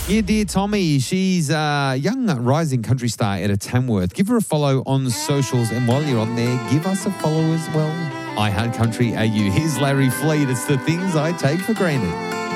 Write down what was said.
Yeah, dear Tommy, she's a young rising country star at a Tamworth. Give her a follow on socials, and while you're on there, give us a follow as well. I Heart Country AU. Here's Larry Fleet. It's the things I take for granted.